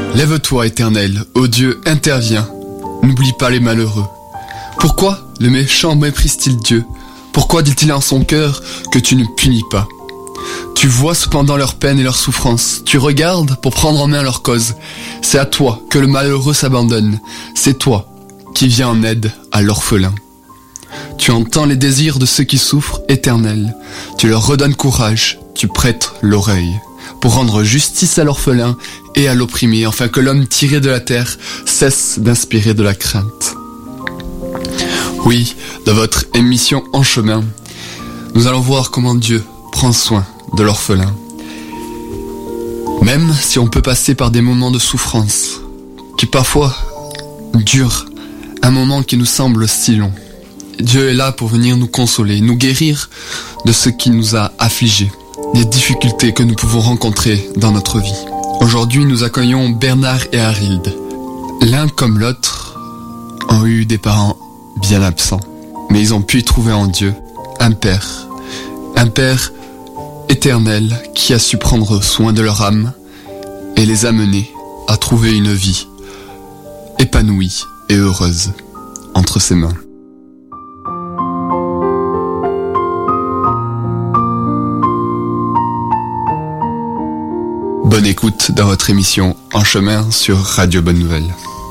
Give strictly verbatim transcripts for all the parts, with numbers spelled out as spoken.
Lève-toi, Éternel, ô Dieu, interviens. N'oublie pas les malheureux. Pourquoi le méchant méprise-t-il Dieu? Pourquoi dit-il en son cœur que tu ne punis pas? Tu vois cependant leur peine et leur souffrance. Tu regardes pour prendre en main leur cause. C'est à toi que le malheureux s'abandonne. C'est toi qui viens en aide à l'orphelin. Tu entends les désirs de ceux qui souffrent, Éternel. Tu leur redonnes courage. Tu prêtes l'oreille pour rendre justice à l'orphelin et à l'opprimé, afin que l'homme tiré de la terre cesse d'inspirer de la crainte. Oui, dans votre émission En Chemin, nous allons voir comment Dieu prend soin de l'orphelin. Même si on peut passer par des moments de souffrance, qui parfois durent un moment qui nous semble si long, Dieu est là pour venir nous consoler, nous guérir de ce qui nous a affligés, des difficultés que nous pouvons rencontrer dans notre vie. Aujourd'hui, nous accueillons Bernard et Harilde. L'un comme l'autre ont eu des parents bien absents, mais ils ont pu y trouver en Dieu un Père, un Père éternel qui a su prendre soin de leur âme et les amener à trouver une vie épanouie et heureuse entre ses mains. Bonne écoute dans votre émission En Chemin sur Radio Bonne Nouvelle.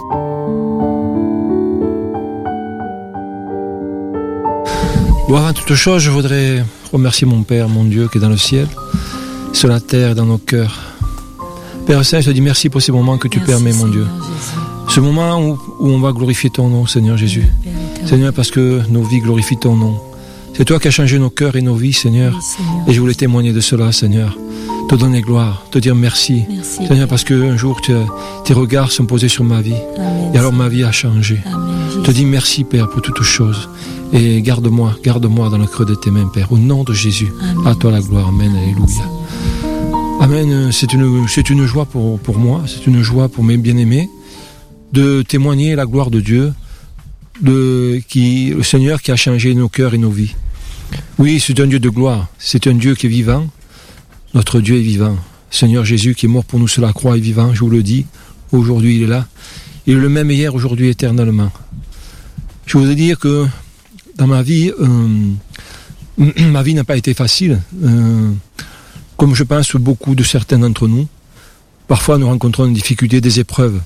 Bon, avant toute chose, je voudrais remercier mon Père, mon Dieu qui est dans le ciel, sur la terre, dans nos cœurs. Père Saint, je te dis merci pour ces moments que tu merci, permets, mon Seigneur Dieu. Jésus. Ce moment où, où on va glorifier ton nom, Seigneur Jésus. Père, Seigneur, parce que nos vies glorifient ton nom. C'est toi qui as changé nos cœurs et nos vies, Seigneur. Oui, Seigneur. Et je voulais témoigner de cela, Seigneur. Te donner gloire, te dire merci, merci Seigneur, parce qu'un jour tu as, tes regards sont posés sur ma vie. Amen, et alors ma vie a changé. Amen, je te dis merci, Père, pour toutes choses. Et garde-moi, garde-moi dans le creux de tes mains, Père, au nom de Jésus. Amen. À toi la gloire, Amen, Alléluia. Amen, c'est une, c'est une joie pour, pour moi, c'est une joie pour mes bien-aimés, de témoigner la gloire de Dieu, de, qui, le Seigneur qui a changé nos cœurs et nos vies. Oui, c'est un Dieu de gloire, c'est un Dieu qui est vivant. Notre Dieu est vivant. Seigneur Jésus qui est mort pour nous sur la croix est vivant, je vous le dis. Aujourd'hui, il est là. Il est le même hier, aujourd'hui, éternellement. Je voudrais dire que dans ma vie, euh, ma vie n'a pas été facile. Euh, comme je pense beaucoup de certains d'entre nous. Parfois, nous rencontrons des difficultés, des épreuves.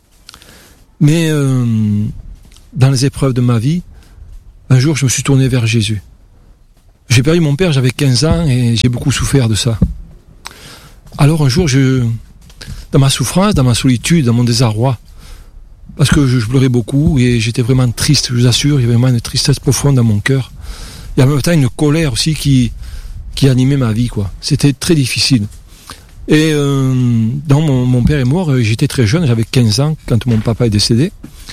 Mais euh, dans les épreuves de ma vie, un jour, je me suis tourné vers Jésus. J'ai perdu mon père, j'avais quinze ans et j'ai beaucoup souffert de ça. Alors un jour, je, dans ma souffrance, dans ma solitude, dans mon désarroi, parce que je, je pleurais beaucoup et j'étais vraiment triste, je vous assure, il y avait vraiment une tristesse profonde dans mon cœur. Et en même temps, une colère aussi qui, qui animait ma vie, quoi. C'était très difficile. Et euh, donc mon, mon père est mort, j'étais très jeune, j'avais quinze ans quand mon papa est décédé.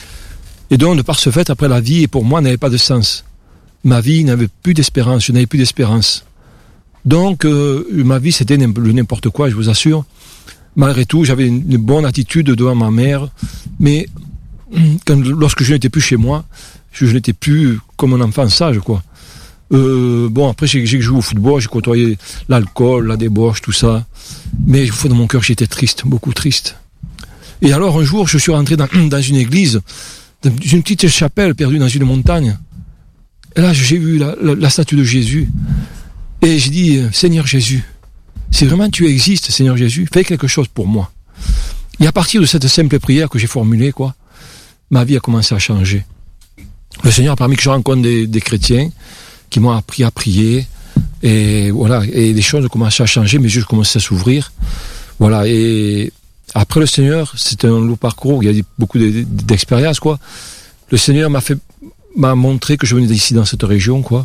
Et donc, de par ce fait, après la vie, pour moi, n'avait pas de sens. Ma vie n'avait plus d'espérance, je n'avais plus d'espérance. Donc, euh, ma vie, c'était le n'importe quoi, je vous assure. Malgré tout, j'avais une, une bonne attitude devant ma mère, mais quand, lorsque je n'étais plus chez moi, je, je n'étais plus comme un enfant sage, quoi. Euh, bon, après, j'ai, j'ai joué au football, j'ai côtoyé l'alcool, la débauche, tout ça. Mais au fond de mon cœur, j'étais triste, beaucoup triste. Et alors, un jour, je suis rentré dans, dans une église, dans une petite chapelle perdue dans une montagne. Et là, j'ai vu la, la, la statue de Jésus. Et j'ai dit, Seigneur Jésus, si vraiment tu existes, Seigneur Jésus, fais quelque chose pour moi. Et à partir de cette simple prière que j'ai formulée, quoi, ma vie a commencé à changer. Le Seigneur a permis que je rencontre des, des chrétiens qui m'ont appris à prier. Et voilà, et les choses ont commencé à changer, mes yeux commençaient à s'ouvrir. Voilà, et après le Seigneur, c'est un long parcours, il y a beaucoup d'expériences, quoi. Le Seigneur m'a fait m'a montré que je venais d'ici dans cette région, quoi.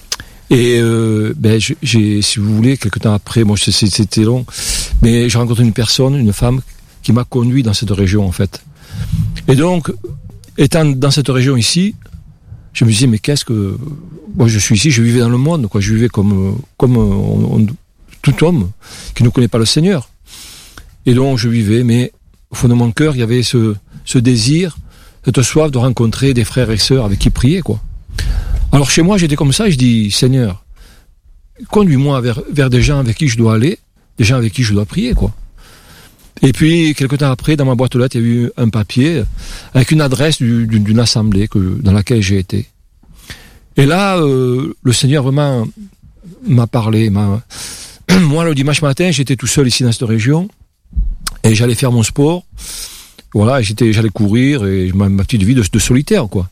Et euh, ben j'ai, si vous voulez, quelque temps après, moi c'était long, mais j'ai rencontré une personne, une femme, qui m'a conduit dans cette région, en fait. Et donc, étant dans cette région ici, je me disais, mais qu'est-ce que... Moi, je suis ici, je vivais dans le monde, quoi. Je vivais comme, comme on, on, tout homme qui ne connaît pas le Seigneur. Et donc, je vivais, mais au fond de mon cœur, il y avait ce, ce désir, cette soif de rencontrer des frères et sœurs avec qui prier, quoi. Alors chez moi, j'étais comme ça, et je dis, Seigneur, conduis-moi vers, vers des gens avec qui je dois aller, des gens avec qui je dois prier, quoi. Et puis, quelque temps après, dans ma boîte aux lettres, il y a eu un papier avec une adresse du, d'une, d'une assemblée que, dans laquelle j'ai été. Et là, euh, le Seigneur vraiment m'a parlé. M'a... Moi, le dimanche matin, j'étais tout seul ici dans cette région et j'allais faire mon sport. Voilà, j'étais, j'allais courir et ma, ma petite vie de, de solitaire, quoi.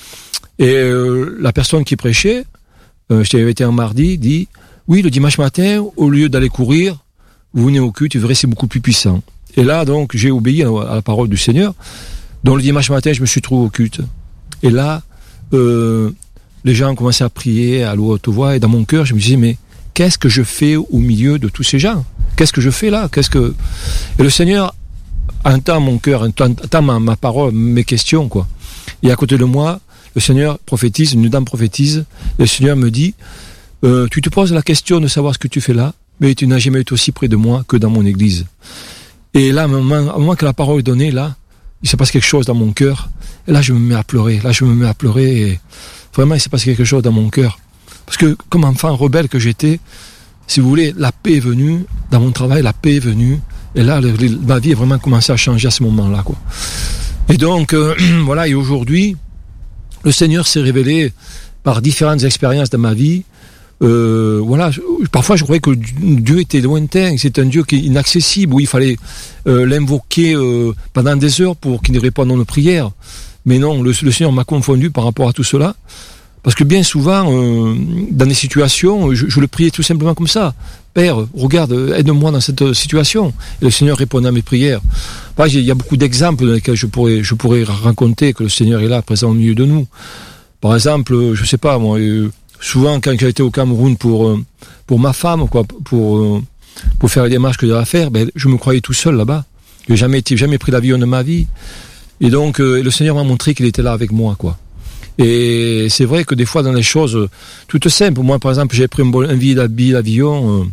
Et euh, la personne qui prêchait, euh, j'avais été un mardi, dit « Oui, le dimanche matin, au lieu d'aller courir, vous venez au culte, vous verrez, c'est beaucoup plus puissant. » Et là, donc, j'ai obéi à, à la parole du Seigneur. Donc, le dimanche matin, je me suis trouvé au culte. Et là, euh, les gens ont commencé à prier à haute voix. Et dans mon cœur, je me disais « Mais qu'est-ce que je fais au milieu de tous ces gens ? Qu'est-ce que je fais là ? Qu'est-ce que... » Et le Seigneur entend mon cœur, entend ma, ma parole, mes questions, quoi. Et à côté de moi, le Seigneur prophétise, une dame prophétise, le Seigneur me dit, euh, tu te poses la question de savoir ce que tu fais là, mais tu n'as jamais été aussi près de moi que dans mon église. Et là, au moment, au moment que la parole est donnée, là, il se passe quelque chose dans mon cœur, et là, je me mets à pleurer, là, je me mets à pleurer, et vraiment, il se passe quelque chose dans mon cœur. Parce que, comme enfant rebelle que j'étais, si vous voulez, la paix est venue, dans mon travail, la paix est venue, et là, le, le, ma vie a vraiment commencé à changer à ce moment-là, quoi. Et donc, euh, voilà, et aujourd'hui, le Seigneur s'est révélé par différentes expériences dans ma vie. Euh, voilà, je, parfois je croyais que Dieu était lointain, c'est un Dieu qui est inaccessible, où il fallait euh, l'invoquer euh, pendant des heures pour qu'il réponde à nos prières. Mais non, le, le Seigneur m'a confondu par rapport à tout cela. Parce que bien souvent, euh, dans des situations, je, je le priais tout simplement comme ça. Père, regarde, aide-moi dans cette situation. Et le Seigneur répondait à mes prières. Enfin, il y a beaucoup d'exemples dans lesquels je pourrais, je pourrais raconter que le Seigneur est là, présent au milieu de nous. Par exemple, je sais pas, moi, euh, souvent quand j'ai été au Cameroun pour euh, pour ma femme, quoi, pour euh, pour faire les démarches que je devais faire, ben, je me croyais tout seul là-bas. J'ai jamais été, jamais pris l'avion de ma vie. Et donc, euh, le Seigneur m'a montré qu'il était là avec moi, quoi. Et c'est vrai que des fois, dans les choses toutes simples, moi, par exemple, j'ai pris un, un billet d'avion, euh,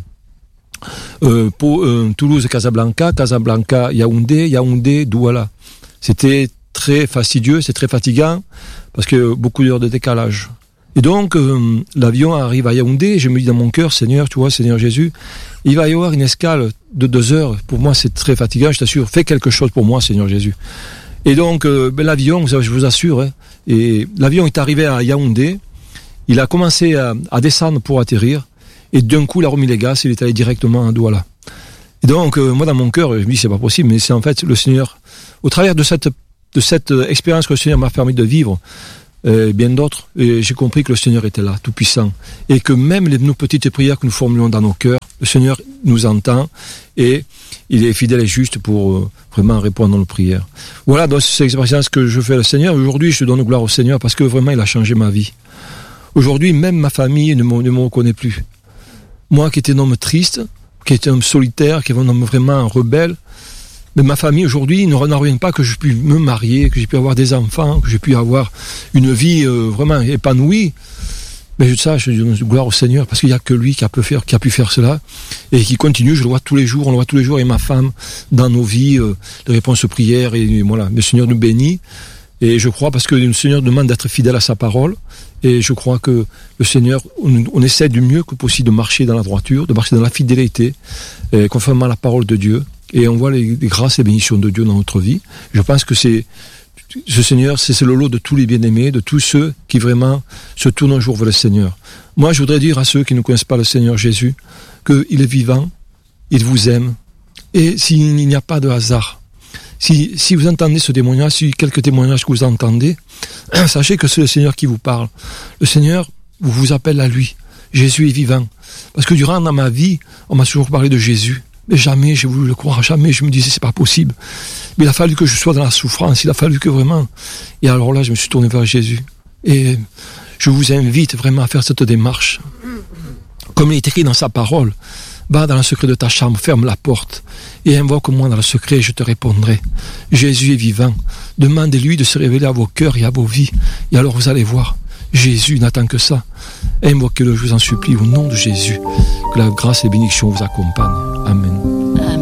euh, pour, euh, Toulouse, Casablanca, Casablanca, Yaoundé, Yaoundé, Douala. C'était très fastidieux, c'est très fatigant, parce que beaucoup d'heures de décalage. Et donc, euh, l'avion arrive à Yaoundé, et je me dis dans mon cœur, Seigneur, tu vois, Seigneur Jésus, il va y avoir une escale de deux heures. Pour moi, c'est très fatigant, je t'assure. Fais quelque chose pour moi, Seigneur Jésus. Et donc, euh, ben, l'avion, je vous assure, hein, et l'avion est arrivé à Yaoundé, il a commencé à, à descendre pour atterrir, et d'un coup, il a remis les gaz, il est allé directement à Douala. Et donc, euh, moi, dans mon cœur, je me dis, c'est pas possible, mais c'est en fait le Seigneur, au travers de cette, de cette expérience que le Seigneur m'a permis de vivre, euh, bien d'autres, et j'ai compris que le Seigneur était là, tout puissant, et que même les, nos petites prières que nous formulons dans nos cœurs, le Seigneur nous entend, et il est fidèle et juste pour euh, vraiment répondre à nos prières. Voilà, donc c'est l'expérience que je fais le Seigneur. Aujourd'hui, je donne gloire au Seigneur parce que vraiment, il a changé ma vie. Aujourd'hui, même ma famille ne me, ne me reconnaît plus. Moi, qui étais un homme triste, qui étais un homme solitaire, qui était un homme vraiment rebelle, mais ma famille, aujourd'hui, ne revient pas que je puisse me marier, que j'ai pu avoir des enfants, que j'ai pu avoir une vie euh, vraiment épanouie. Mais ça, je donne gloire au Seigneur, parce qu'il n'y a que lui qui a pu faire, qui a pu faire cela, et qui continue, je le vois tous les jours, on le voit tous les jours, et ma femme, dans nos vies, euh, de réponses aux prières, et voilà, le Seigneur nous bénit, et je crois, parce que le Seigneur demande d'être fidèle à sa parole, et je crois que le Seigneur, on, on essaie du mieux que possible de marcher dans la droiture, de marcher dans la fidélité, et conformément à la parole de Dieu, et on voit les, les grâces et bénédictions de Dieu dans notre vie. Je pense que c'est ce Seigneur, c'est le lot de tous les bien-aimés, de tous ceux qui vraiment se tournent un jour vers le Seigneur. Moi, je voudrais dire à ceux qui ne connaissent pas le Seigneur Jésus qu'il est vivant, il vous aime, et s'il n'y a pas de hasard, si, si vous entendez ce témoignage, si quelques témoignages que vous entendez, sachez que c'est le Seigneur qui vous parle. Le Seigneur vous, vous appelle à lui. Jésus est vivant. Parce que durant dans ma vie, on m'a toujours parlé de Jésus. Mais jamais j'ai voulu le croire, jamais je me disais c'est pas possible. Mais il a fallu que je sois dans la souffrance, il a fallu que vraiment... Et alors là, je me suis tourné vers Jésus. Et je vous invite vraiment à faire cette démarche. Comme il est écrit dans sa parole, va dans le secret de ta chambre, ferme la porte, et invoque-moi dans le secret, et je te répondrai. Jésus est vivant. Demandez-lui de se révéler à vos cœurs et à vos vies. Et alors vous allez voir, Jésus n'attend que ça. Invoquez-le, je vous en supplie, au nom de Jésus. Que la grâce et la bénédiction vous accompagnent. Amen.